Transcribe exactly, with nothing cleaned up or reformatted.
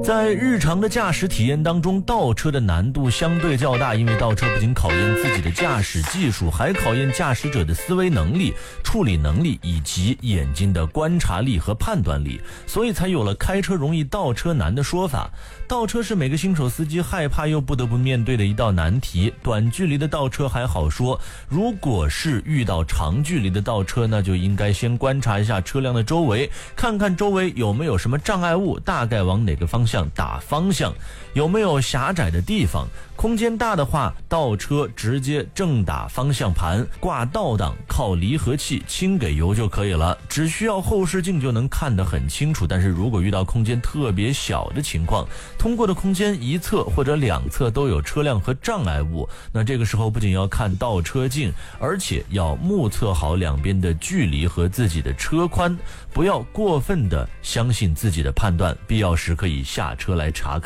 在日常的驾驶体验当中，倒车的难度相对较大，因为倒车不仅考验自己的驾驶技术，还考验驾驶者的思维能力、处理能力以及眼睛的观察力和判断力，所以才有了开车容易倒车难的说法。倒车是每个新手司机害怕又不得不面对的一道难题。短距离的倒车还好说，如果是遇到长距离的倒车，那就应该先观察一下车辆的周围，看看周围有没有什么障碍物，大概往哪个方向打方向，有没有狭窄的地方。空间大的话，倒车直接正打方向盘，挂倒档，靠离合器轻给油就可以了，只需要后视镜就能看得很清楚。但是如果遇到空间特别小的情况，通过的空间一侧或者两侧都有车辆和障碍物，那这个时候不仅要看倒车镜，而且要目测好两边的距离和自己的车宽，不要过分的相信自己的判断，必要时可以下车来查看。